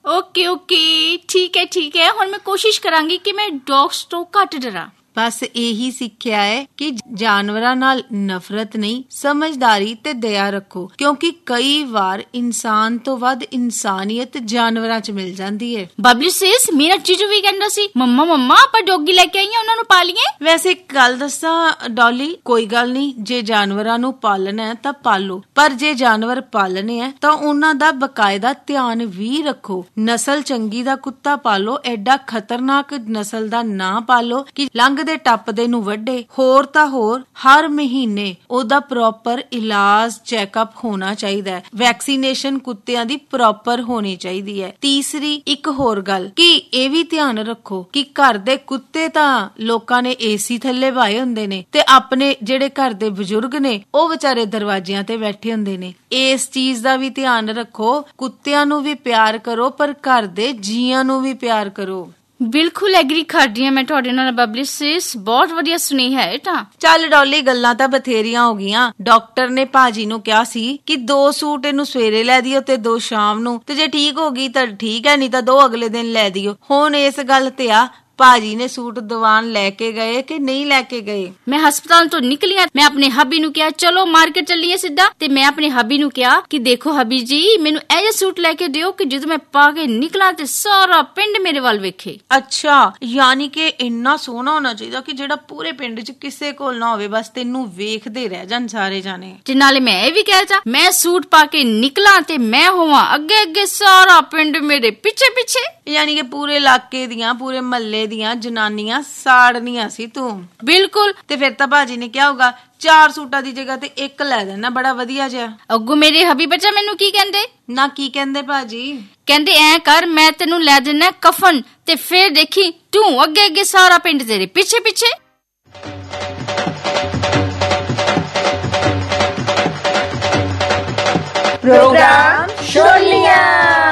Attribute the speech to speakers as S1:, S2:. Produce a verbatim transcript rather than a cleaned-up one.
S1: Okay okay ठीक है ठीक है, हुण मैं कोशिश करांगी कि मैं डॉग्स तो घट डरा।
S2: बस यही सिक्ख्या है कि जानवरां नाल नफरत नहीं, समझदारी ते दया रखो, क्योंकि कई बार इंसान तो वध इंसानियत जानवरां च मिल जाती है।
S1: बबली सिस, मेरा जीजू भी कहंदा सी मम्मा मम्मा आपां डॉगी लेके आईए, उन्हां नूं पालीए।
S2: वैसे एक गल दस्सां डॉली, कोई गल नहीं, जे जानवरां नूं पालना है तां पालो, पर जे जानवर पालने है तां उन्हां दा बकायदा ध्यान भी रखो। नस्ल चंगी दा कुत्ता पालो, एडा खतरनाक नस्ल दा ना पालो कि लंघ ਦੇ ਟੱਪਦੇ ਨੂੰ ਵੱਡੇ। ਹੋਰ ਤਾਂ ਹੋਰ ਹਰ ਮਹੀਨੇ ਉਹਦਾ ਪ੍ਰੋਪਰ ਇਲਾਜ ਚੈੱਕਅਪ ਹੋਣਾ ਚਾਹੀਦਾ ਹੈ। ਵੈਕਸੀਨੇਸ਼ਨ ਕੁੱਤਿਆਂ ਦੀ ਪ੍ਰੋਪਰ ਹੋਣੀ ਚਾਹੀਦੀ ਹੈ। ਤੀਸਰੀ ਇੱਕ ਹੋਰ ਗੱਲ ਕਿ ਇਹ ਵੀ ਧਿਆਨ ਰੱਖੋ ਕਿ ਘਰ ਦੇ ਕੁੱਤੇ ਤਾਂ ਲੋਕਾਂ ਨੇ ਏਸੀ ਥੱਲੇ ਪਾਏ ਹੁੰਦੇ ਨੇ ਤੇ ਆਪਣੇ ਜਿਹੜੇ ਘਰ ਦੇ ਬਜ਼ੁਰਗ ਨੇ ਉਹ ਵਿਚਾਰੇ ਦਰਵਾਜ਼ਿਆਂ ਤੇ ਬੈਠੇ ਹੁੰਦੇ ਨੇ। ਇਸ ਚੀਜ਼ ਦਾ ਵੀ ਧਿਆਨ ਰੱਖੋ, ਕੁੱਤਿਆਂ ਨੂੰ ਵੀ ਪਿਆਰ ਕਰੋ ਪਰ ਘਰ ਦੇ ਜੀਆਂ ਨੂੰ ਵੀ ਪਿਆਰ ਕਰੋ।
S1: ਬਿਲਕੁਲ ਐਗਰੀ ਕਰਦੀ ਹਾਂ ਮੈਂ ਤੁਹਾਡੇ ਨਾਲ ਬਬਲੀ ਸਿਸ, ਬਹੁਤ ਵਧੀਆ ਸੁਨੇਹਾ ਹੈ ਤਾਂ।
S2: ਚੱਲ ਡੋਲੀ, ਗੱਲਾਂ ਤਾਂ ਬਥੇਰੀਆਂ ਹੋ ਗਈਆਂ। ਡਾਕਟਰ ਨੇ ਭਾਜੀ ਨੂੰ ਕਿਹਾ ਸੀ ਕਿ ਦੋ ਸੂਟ ਇਹਨੂੰ ਸਵੇਰੇ ਲੈ ਦਿਓ ਤੇ ਦੋ ਸ਼ਾਮ ਨੂੰ, ਤੇ ਜੇ ਠੀਕ ਹੋ ਗਈ ਤਾਂ ਠੀਕ ਹੈ, ਨਹੀਂ ਤਾਂ ਦੋ ਅਗਲੇ ਦਿਨ ਲੈ ਦਿਓ। ਹੁਣ ਇਸ ਗੱਲ ਤੇ ਆ ਭਾਜੀ ਨੇ ਸੂਟ ਦੀਵਾਨ ਲੈ ਕੇ ਗਏ ਕਿ ਨਹੀਂ ਲੈ ਕੇ ਗਏ?
S1: ਮੈਂ ਹਸਪਤਾਲ ਤੋਂ ਨਿਕਲੀ ਆ, ਮੈਂ ਆਪਣੇ ਹੱਬੀ ਨੂੰ ਕਿਹਾ ਚਲੋ ਮਾਰਕੀਟ ਚੱਲੀਏ ਸਿੱਧਾ, ਤੇ ਮੈਂ ਆਪਣੇ ਹੱਬੀ ਨੂੰ ਕਿਹਾ ਕਿ ਦੇਖੋ ਹੱਬੀ ਜੀ, ਮੈਨੂੰ ਇਹ ਜਿਹਾ ਸੂਟ ਲੈ ਕੇ ਦਿਓ ਕਿ ਜਦੋਂ ਮੈਂ ਪਾ ਕੇ ਨਿਕਲਾਂ ਤੇ ਸਾਰਾ ਪਿੰਡ ਮੇਰੇ ਵੱਲ ਵੇਖੇ।
S2: ਅੱਛਾ, ਯਾਨੀ ਕਿ ਇੰਨਾ ਸੋਹਣਾ ਹੋਣਾ ਚਾਹੀਦਾ ਕਿ ਜਿਹੜਾ ਪੂਰੇ ਪਿੰਡ 'ਚ ਕਿਸੇ ਕੋਲ ਨਾ ਹੋਵੇ, ਬਸ ਤੈਨੂੰ ਵੇਖਦੇ ਰਹਿ ਜਾਣ ਸਾਰੇ ਜਾਣੇ।
S1: ਤੇ ਨਾਲੇ ਮੈਂ ਇਹ ਵੀ ਕਹਿ ਚਾ, ਮੈਂ ਸੂਟ ਪਾ ਕੇ ਨਿਕਲਾਂ ਤੇ ਮੈਂ ਹੋਵਾਂ ਅੱਗੇ ਅੱਗੇ, ਸਾਰਾ ਪਿੰਡ ਮੇਰੇ ਪਿੱਛੇ ਪਿੱਛੇ। ਯਾਨੀ ਕਿ ਪੂਰੇ ਇਲਾਕੇ ਦੀਆਂ, ਪੂਰੇ ਮਹੱਲੇ ਦੀਆਂ ਜਨਾਨੀਆਂ ਸਾੜਨੀਆਂ ਸੀ ਤੂੰ। ਬਿਲਕੁਲ। ਤੇ ਫਿਰ ਤਾਂ ਭਾਜੀ ਨੇ ਕਿਹਾ ਹੋਗਾ ਚਾਰ ਸੂਟਾਂ ਦੀ ਜਗ੍ਹਾ ਤੇ ਇੱਕ ਲੈ ਦੇਣਾ, ਬੜਾ ਵਧੀਆ ਜਿਹਾ। ਅੱਗੋਂ ਮੇਰੇ ਹਬੀ ਬੱਚਾ ਮੈਨੂੰ ਕੀ ਕਹਿੰਦੇ
S2: ਨਾ? ਕੀ ਕਹਿੰਦੇ ਭਾਜੀ?
S1: ਕਹਿੰਦੇ ਐ ਕਰ, ਮੈਂ ਤੈਨੂੰ ਲੈ ਦੇਣਾ ਕਫਨ ਤੇ ਫੇਰ ਦੇਖੀ ਤੂੰ ਅੱਗੇ ਅੱਗੇ, ਸਾਰਾ ਪਿੰਡ ਤੇਰੇ ਪਿੱਛੇ ਪਿੱਛੇ।
S3: प्रोग्राम